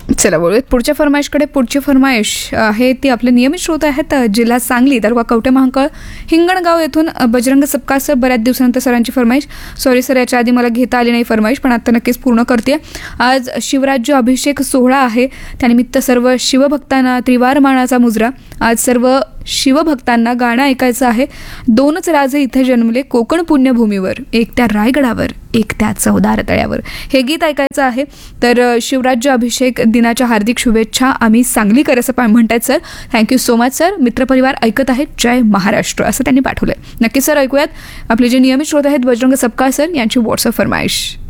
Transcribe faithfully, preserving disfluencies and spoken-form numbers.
चला बोलूयात पुढच्या फरमाईशकडे. पुढची फरमाईश आहे ती आपले नियमित श्रोते आहेत जिल्हा सांगली तालुका कवठे महांकाळ हिंगणगाव येथून बजरंग सपकाळ सर. बऱ्याच दिवसानंतर सरांची फरमाईश. सॉरी सर, याच्या आधी मला घेता आली नाही फरमाईश, पण आता नक्कीच पूर्ण करते. आज शिवराज्य अभिषेक सोहळा आहे, त्यानिमित्त सर्व शिवभक्तांना त्रिवार मानाचा मुजरा. आज सर्व शिवभक्तांना गाणं ऐकायचं आहे. दोनच राजे इथे जन्मले कोकण पुण्यभूमीवर, एक त्या रायगडावर, एक त्या चौदार तळ्यावर. हे गीत ऐकायचं आहे. तर शिवराज्य अभिषेक दिनाच्या हार्दिक शुभेच्छा आम्ही सांगलीकर असं म्हणतायत sir. Thank you so much sir. मित्रपरिवार ऐकत आहेत, जय महाराष्ट्र असं त्यांनी पाठवलंय. नक्की सर ऐकूयात आपले जे नियमित श्रोते आहेत बजरंग सपकाळ सर यांची व्हॉट्सअप फरमाईश.